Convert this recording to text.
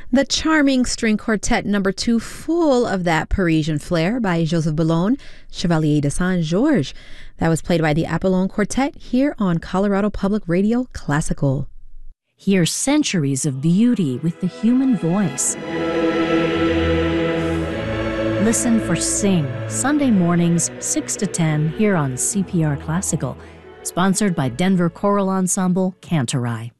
The charming string quartet number 2, full of that Parisian flair by Joseph Boulogne, Chevalier de Saint-Georges. That was played by the Apollon Quartet here on Colorado Public Radio Classical. Hear centuries of beauty with the human voice. Listen for Sing, Sunday mornings 6 to 10 here on CPR Classical. Sponsored by Denver Choral Ensemble, Cantorai.